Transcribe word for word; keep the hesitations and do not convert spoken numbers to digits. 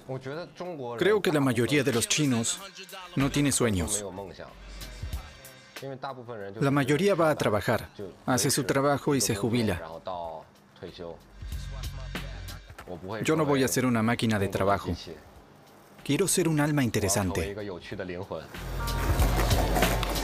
Creo que la mayoría de los chinos no tiene sueños. La mayoría va a trabajar, hace su trabajo y se jubila. Yo no voy a ser una máquina de trabajo. Quiero ser un alma interesante.